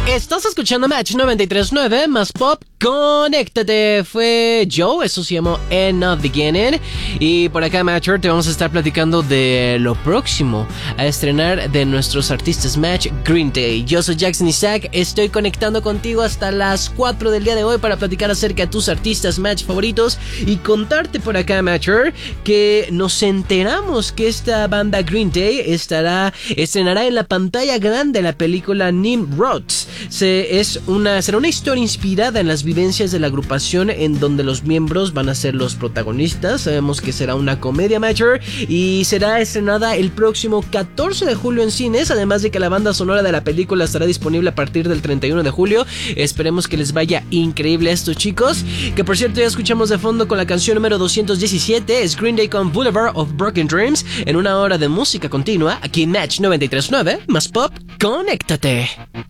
Estás escuchando Match 93.9 más Pop. Conéctate, fue Joe, eso se llamó End of Beginning. Y por acá, Matcher, te vamos a estar platicando de lo próximo a estrenar de nuestros artistas Match, Green Day. Yo soy Jackson Isaac, estoy conectando contigo hasta las 4 del día de hoy para platicar acerca de tus artistas Match favoritos y contarte por acá, Matcher, que nos enteramos que esta banda Green Day estrenará en la pantalla grande la película Nimrod. Será una historia inspirada en las vivencias de la agrupación, en donde los miembros van a ser los protagonistas. Sabemos que será una comedia, Matcher, y será estrenada el próximo 14 de julio en cines, además de que la banda sonora de la película estará disponible a partir del 31 de julio. Esperemos que les vaya increíble a estos chicos, que por cierto ya escuchamos de fondo con la canción número 217, es Green Day con Boulevard of Broken Dreams, en una hora de música continua, aquí en Match 93.9, más Pop, conéctate.